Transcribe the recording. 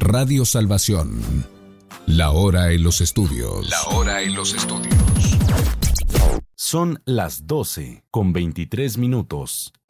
Radio Salvación. La hora en los estudios. La hora en los estudios. Son las 12:23.